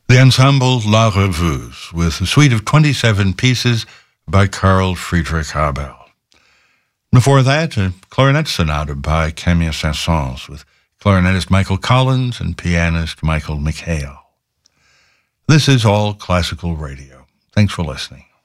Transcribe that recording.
The ensemble La Revue, with a suite of 27 pieces by Carl Friedrich Habel. Before that, a clarinet sonata by Camille Saint-Saëns, with clarinetist Michael Collins and pianist Michael McHale. This is All Classical Radio. Thanks for listening.